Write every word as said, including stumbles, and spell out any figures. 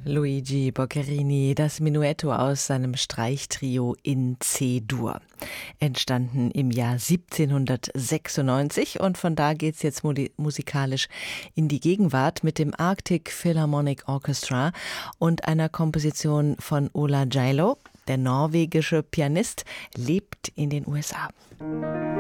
Luigi Boccherini, das Menuetto aus seinem Streichtrio in C-Dur. Entstanden im Jahr siebzehnhundertsechsundneunzig, und von da geht's jetzt musikalisch in die Gegenwart mit dem Arctic Philharmonic Orchestra und einer Komposition von Ola Gjeilo. Der norwegische Pianist lebt in den U S A.